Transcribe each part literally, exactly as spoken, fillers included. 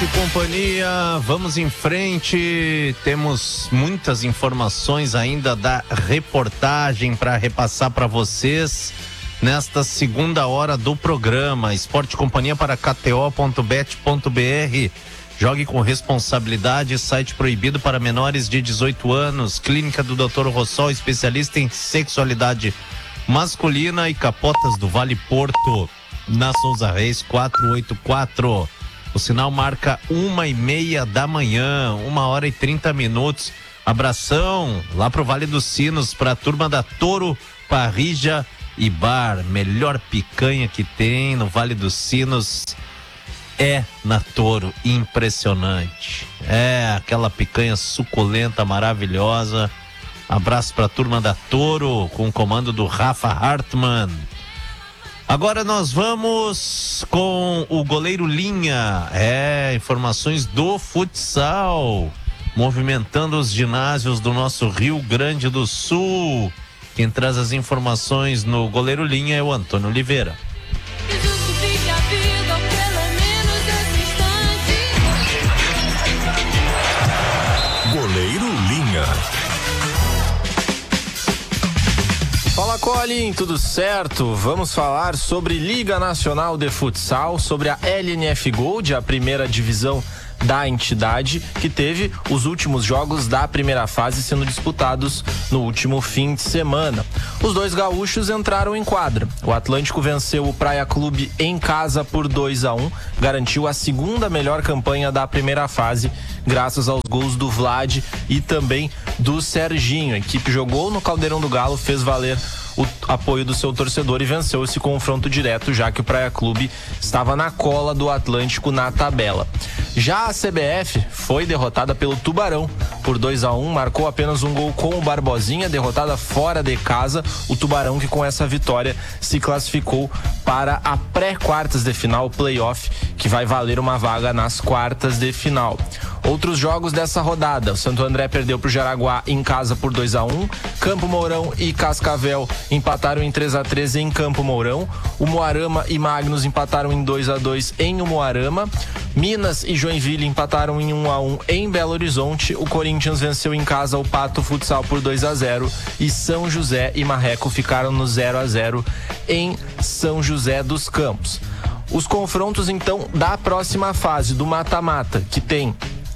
Companhia, vamos em frente. Temos muitas informações ainda da reportagem para repassar para vocês nesta segunda hora do programa. Esporte Companhia para K T O ponto bet ponto B R. Jogue com responsabilidade. Site proibido para menores de dezoito anos. Clínica do doutor Rossol, especialista em sexualidade masculina, e Capotas do Vale Porto, na Souza Reis quatrocentos e oitenta e quatro. O sinal marca uma e meia da manhã, uma hora e trinta minutos. Abração lá pro Vale dos Sinos, pra turma da Toro, Parrija e Bar. Melhor picanha que tem no Vale dos Sinos é na Toro. Impressionante. É aquela picanha suculenta, maravilhosa. Abraço pra turma da Toro, com o comando do Rafa Hartmann. Agora nós vamos com o goleiro Linha. É, informações do futsal, movimentando os ginásios do nosso Rio Grande do Sul. Quem traz as informações no goleiro Linha é o Antônio Oliveira. Goleiro Linha. Fala, Colin, tudo certo? Vamos falar sobre Liga Nacional de Futsal, sobre a L N F Gold, a primeira divisão da entidade, que teve os últimos jogos da primeira fase sendo disputados no último fim de semana. Os dois gaúchos entraram em quadra. O Atlântico venceu o Praia Clube em casa por dois a um, garantiu a segunda melhor campanha da primeira fase, graças aos gols do Vlad e também do Serginho. A equipe jogou no Caldeirão do Galo, fez valer o apoio do seu torcedor e venceu esse confronto direto, já que o Praia Clube estava na cola do Atlântico na tabela. Já a C B F foi derrotada pelo Tubarão por dois a um, marcou apenas um gol com o Barbosinha, derrotada fora de casa. O Tubarão, que com essa vitória se classificou para a pré-quartas de final, playoff, que vai valer uma vaga nas quartas de final. Outros jogos dessa rodada: o Santo André perdeu para o Jaraguá em casa por dois a um, Campo Mourão e Cascavel empataram em três a três em Campo Mourão, o Moarama e Magnus empataram em dois a dois em Moarama, Minas e Joinville empataram em um a um em Belo Horizonte, o Corinthians venceu em casa o Pato Futsal por dois a zero e São José e Marreco ficaram no zero a zero em São José dos Campos. Os confrontos então da próxima fase do mata-mata, que tem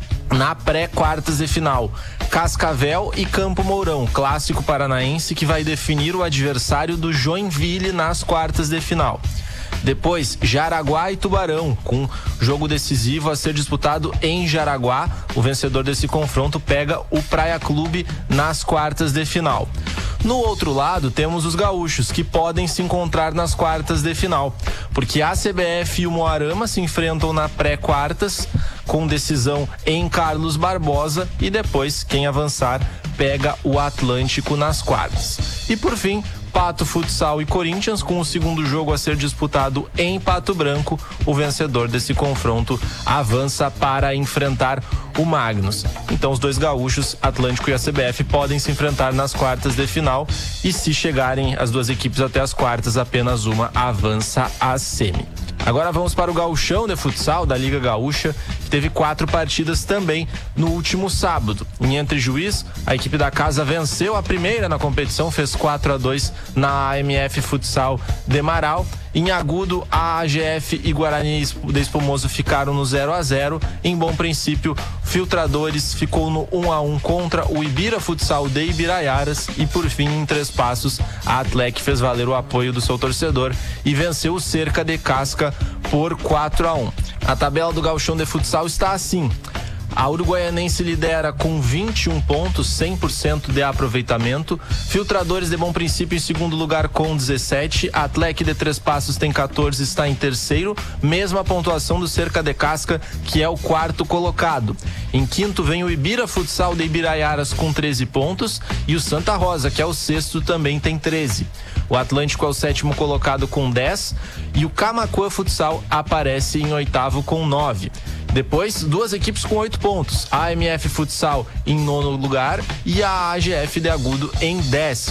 na pré-quartas de final Cascavel e Campo Mourão, clássico paranaense que vai definir o adversário do Joinville nas quartas de final. Depois, Jaraguá e Tubarão, com jogo decisivo a ser disputado em Jaraguá. O vencedor desse confronto pega o Praia Clube nas quartas de final. No outro lado, temos os gaúchos, que podem se encontrar nas quartas de final, porque a C B F e o Moarama se enfrentam na pré-quartas, com decisão em Carlos Barbosa, e depois, quem avançar, pega o Atlântico nas quartas. E por fim, Pato Futsal e Corinthians, com o segundo jogo a ser disputado em Pato Branco. O vencedor desse confronto avança para enfrentar o Magnus. Então os dois gaúchos, Atlântico e a C B F, podem se enfrentar nas quartas de final, e se chegarem as duas equipes até as quartas, apenas uma avança à semi. Agora vamos para o gauchão de futsal da Liga Gaúcha, que teve quatro partidas também no último sábado. Em Entre Juiz, a equipe da casa venceu a primeira na competição, fez quatro a dois na A M F Futsal de Marau. Em Agudo, a A G F e Guarani de Espumoso ficaram no zero a zero. Em Bom Princípio, Filtradores ficou no um a um contra o Ibira Futsal de Ibiraiaras. E por fim, em Três Passos, a Atlec fez valer o apoio do seu torcedor e venceu o Cerca de Casca por quatro a um. A tabela do gauchão de futsal está assim: a Uruguaianense lidera com vinte e um pontos, cem por cento de aproveitamento. Filtradores de Bom Princípio em segundo lugar com dezessete. Atlec de Três Passos tem quatorze, está em terceiro. Mesma pontuação do Cerca de Casca, que é o quarto colocado. Em quinto vem o Ibira Futsal de Ibiraiaras com treze pontos. E o Santa Rosa, que é o sexto, também tem treze. O Atlântico é o sétimo colocado com dez. E o Camaquã Futsal aparece em oitavo com nove. Depois, duas equipes com oito pontos. A A M F Futsal em nono lugar e a A G F de Agudo em décimo.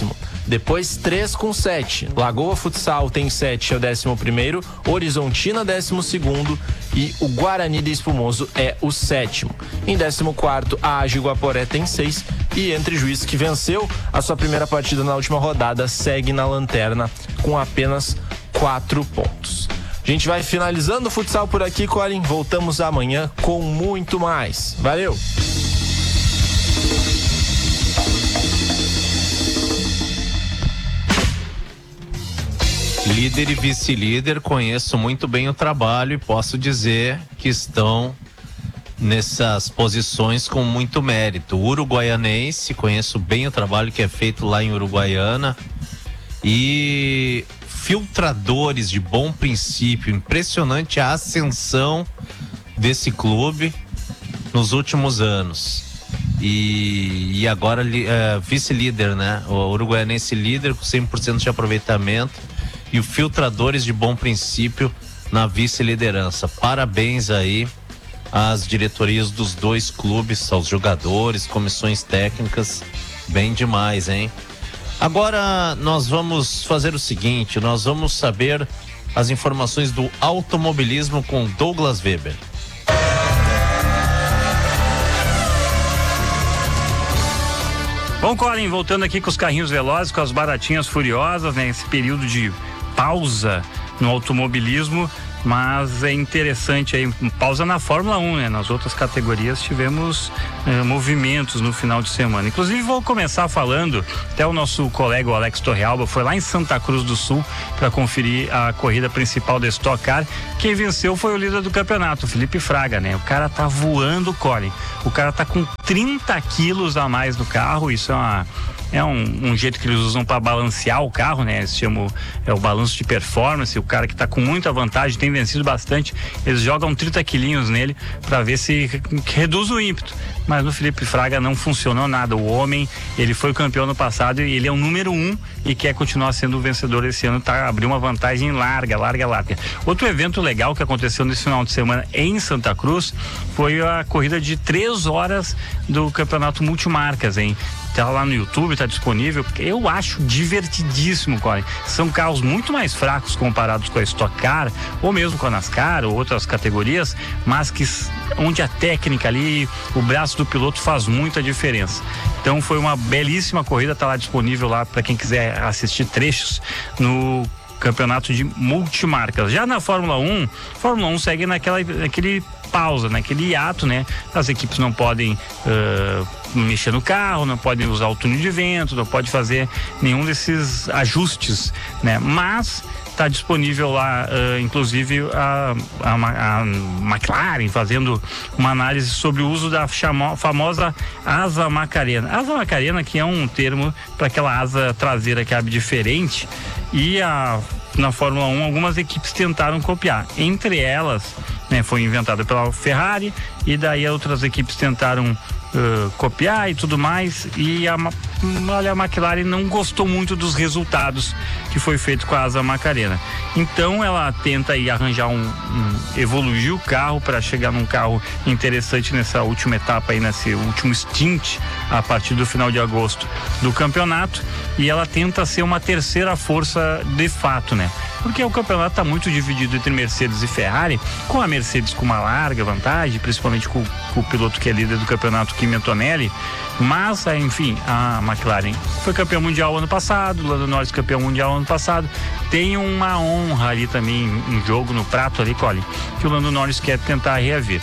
Depois três com sete. Lagoa Futsal tem sete, é o décimo primeiro. Horizontina, décimo segundo. E o Guarani de Espumoso é o sétimo. Em décimo quarto, a Agi Guaporé tem seis. E Entre Juiz, que venceu a sua primeira partida na última rodada, segue na lanterna com apenas quatro pontos. A gente vai finalizando o futsal por aqui, Colin. Voltamos amanhã com muito mais. Valeu! Líder e vice-líder, conheço muito bem o trabalho e posso dizer que estão nessas posições com muito mérito. O uruguaianense, conheço bem o trabalho que é feito lá em Uruguaiana. E Filtradores de Bom Princípio, impressionante a ascensão desse clube nos últimos anos. E, e agora uh, vice-líder, né? O uruguaianense líder com cem por cento de aproveitamento. E o Filtradores de Bom Princípio na vice-liderança. Parabéns aí às diretorias dos dois clubes, aos jogadores, comissões técnicas, bem demais, hein? Agora nós vamos fazer o seguinte, nós vamos saber as informações do automobilismo com Douglas Weber. Bom, Colin, voltando aqui com os carrinhos velozes, com as baratinhas furiosas, né? Esse período de pausa no automobilismo, mas é interessante aí, pausa na Fórmula um, né? Nas outras categorias tivemos eh, movimentos no final de semana. Inclusive vou começar falando, até o nosso colega o Alex Torrealba foi lá em Santa Cruz do Sul para conferir a corrida principal da Stock Car. Quem venceu foi o líder do campeonato, Felipe Fraga, né? O cara tá voando, Colin. O cara tá com trinta quilos a mais no carro, isso é uma... É um, um jeito que eles usam para balancear o carro, né? Eles chamam é o balanço de performance. O cara que está com muita vantagem, tem vencido bastante, eles jogam trinta quilinhos nele para ver se reduz o ímpeto. Mas no Felipe Fraga não funcionou nada. O homem, ele foi campeão no passado e ele é o número um e quer continuar sendo o vencedor esse ano, tá? Abriu uma vantagem larga, larga, larga. Outro evento legal que aconteceu nesse final de semana em Santa Cruz foi a corrida de três horas do campeonato multimarcas, hein? Tá lá no YouTube, tá disponível. Eu acho divertidíssimo, Colin. São carros muito mais fracos comparados com a Stock Car, ou mesmo com a NASCAR, ou outras categorias, mas que onde a técnica ali, o braço do piloto faz muita diferença. Então foi uma belíssima corrida, tá lá disponível lá para quem quiser assistir trechos no campeonato de multimarcas. Já na Fórmula um, Fórmula um segue naquela, naquele pausa, naquele hiato, né? As equipes não podem uh, mexer no carro, não podem usar o túnel de vento, não pode fazer nenhum desses ajustes, né? Mas está disponível lá, uh, inclusive a, a, a McLaren fazendo uma análise sobre o uso da chamo, famosa asa Macarena. Asa Macarena, que é um termo para aquela asa traseira que abre diferente, e a, na Fórmula um algumas equipes tentaram copiar. Entre elas, né, foi inventada pela Ferrari, e daí outras equipes tentaram Uh, copiar e tudo mais, e a, olha, a McLaren não gostou muito dos resultados que foi feito com a asa Macarena. Então ela tenta aí arranjar um, um evoluir o carro para chegar num carro interessante nessa última etapa aí, nesse último stint a partir do final de agosto do campeonato, e ela tenta ser uma terceira força de fato, né? Porque o campeonato está muito dividido entre Mercedes e Ferrari, com a Mercedes com uma larga vantagem, principalmente com, com o piloto que é líder do campeonato, Kimi Antonelli. Mas, enfim, a McLaren foi campeão mundial ano passado, o Lando Norris campeão mundial ano passado. Tem uma honra ali também em jogo, no prato ali, Colin, que o Lando Norris quer tentar reaver.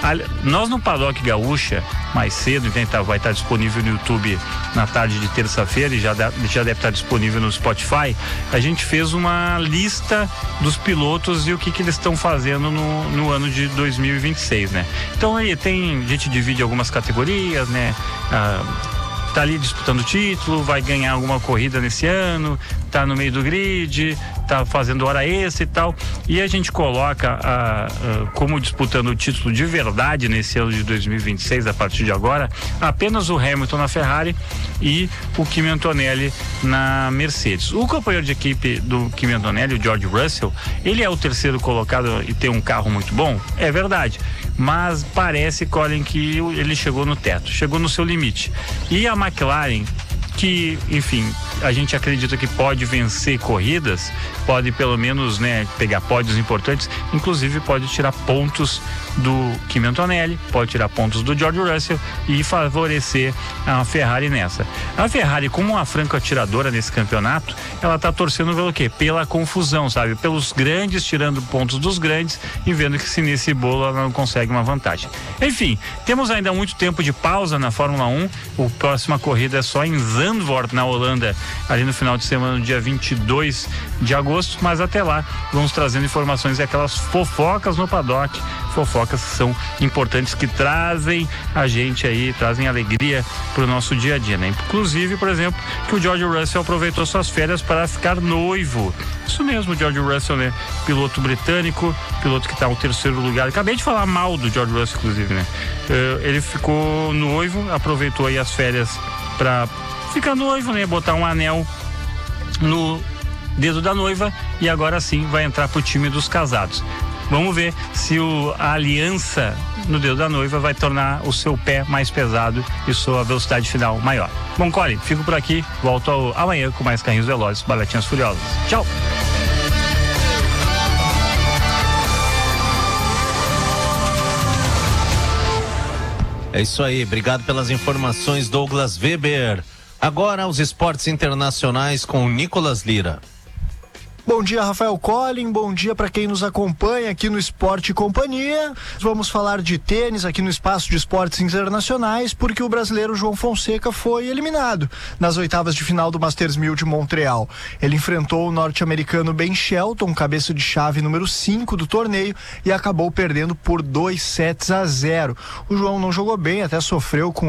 Nós no Paddock Gaúcha, mais cedo, então vai estar disponível no YouTube na tarde de terça-feira, e já, já deve estar disponível no Spotify. A gente fez uma lista dos pilotos e o que, que eles estão fazendo no, no ano de dois mil e vinte e seis, né? Então aí tem, a gente divide algumas categorias, né? Ah, tá ali disputando o título, vai ganhar alguma corrida nesse ano, tá no meio do grid, tá fazendo hora extra e tal, e a gente coloca a, a, como disputando o título de verdade nesse ano de dois mil e vinte e seis, a partir de agora, apenas o Hamilton na Ferrari e o Kimi Antonelli na Mercedes. O companheiro de equipe do Kimi Antonelli, o George Russell, ele é o terceiro colocado e tem um carro muito bom, é verdade, mas parece, Colin, que ele chegou no teto, chegou no seu limite. E a McLaren, que, enfim, a gente acredita que pode vencer corridas, pode pelo menos, né, pegar pódios importantes, inclusive pode tirar pontos do Kimi Antonelli, pode tirar pontos do George Russell e favorecer a Ferrari nessa. A Ferrari, como uma franca atiradora nesse campeonato, ela tá torcendo pelo quê? Pela confusão, sabe? Pelos grandes, tirando pontos dos grandes e vendo que se nesse bolo ela não consegue uma vantagem. Enfim, temos ainda muito tempo de pausa na Fórmula um. A próxima corrida é só em Zandvoort, na Holanda, ali no final de semana, no dia vinte e dois de agosto, mas até lá vamos trazendo informações e aquelas fofocas no paddock, fofocas que são importantes, que trazem a gente aí, trazem alegria pro nosso dia a dia, né? Inclusive, por exemplo, que o George Russell aproveitou suas férias para ficar noivo. Isso mesmo, o George Russell, né? Piloto britânico, piloto que tá no terceiro lugar. Acabei de falar mal do George Russell, inclusive, né? Uh, ele ficou noivo, aproveitou aí as férias para ficar noivo, né? Botar um anel no dedo da noiva e agora sim vai entrar pro time dos casados. Vamos ver se o, a aliança no dedo da noiva vai tornar o seu pé mais pesado e sua velocidade final maior. Bom, Colin, fico por aqui, volto ao, amanhã com mais Carrinhos Velozes, Baratinhas Furiosas. Tchau! É isso aí, obrigado pelas informações, Douglas Weber. Agora os esportes internacionais com o Nicolas Lira. Bom dia, Rafael Collin, bom dia para quem nos acompanha aqui no Esporte e Companhia. Vamos falar de tênis aqui no Espaço de Esportes Internacionais, porque o brasileiro João Fonseca foi eliminado nas oitavas de final do Masters mil de Montreal. Ele enfrentou o norte-americano Ben Shelton, cabeça de chave número cinco do torneio, e acabou perdendo por dois sets a zero. O João não jogou bem, até sofreu com